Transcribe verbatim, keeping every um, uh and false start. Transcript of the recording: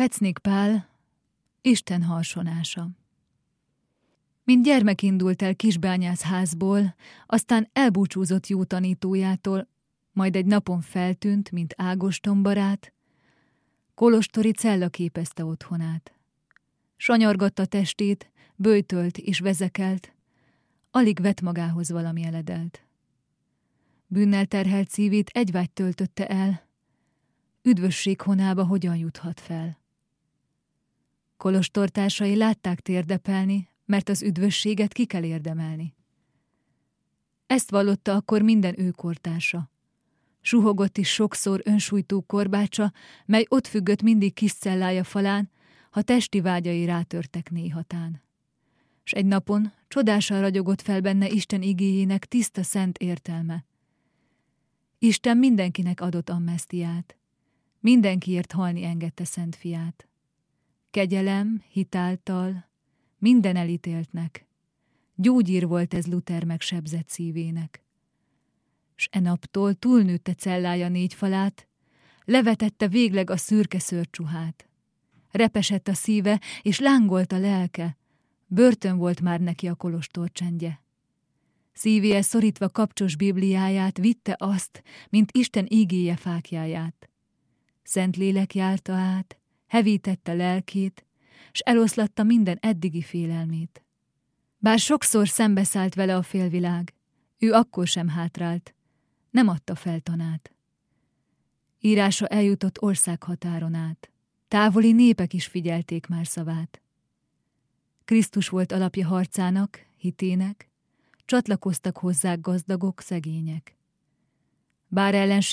Pecnik Pál, Isten harsonása. Mint gyermek indult el kisbányászházból, aztán elbúcsúzott jó tanítójától, majd egy napon feltűnt, mint Ágoston barát, kolostori cella képezte otthonát. Sanyargatta testét, böjtölt és vezekelt, alig vett magához valami eledelt. Bűnnel terhelt szívét egy vágy töltötte el, üdvösség honába hogyan juthat fel. Kolostortársai látták térdepelni, mert az üdvösséget ki kell érdemelni. Ezt vallotta akkor minden ő kortársa. Suhogott is sokszor önsújtó korbácsa, mely ott függött mindig kis cellája falán, ha testi vágyai rátörtek néhatán. S egy napon csodásan ragyogott fel benne Isten igéjének tiszta szent értelme. Isten mindenkinek adott ammesztiát, mindenkiért halni engedte szent fiát. Kegyelem, hitáltal, minden elítéltnek, gyógyír volt ez Luther megsebzett szívének. S e naptól túlnőtte cellája négy falát, levetette végleg a szürke szőrcsuhát. Repesett a szíve, és lángolt a lelke, börtön volt már neki a kolostor csendje. Szívéhez szorítva kapcsos bibliáját vitte azt, mint Isten ígéje fáklyáját. Szentlélek járta át, hevítette lelkét, s eloszlatta minden eddigi félelmét. Bár sokszor szembeszállt vele a félvilág, ő akkor sem hátrált, nem adta fel tanát. Írása eljutott országhatáron át, távoli népek is figyelték már szavát. Krisztus volt alapja harcának, hitének, csatlakoztak hozzá gazdagok, szegények. Bár ellenség